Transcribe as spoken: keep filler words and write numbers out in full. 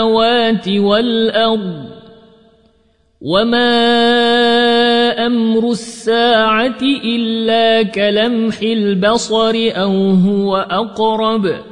السماوات والأرض وما أمر الساعة إلا كلمح البصر أو هو أقرب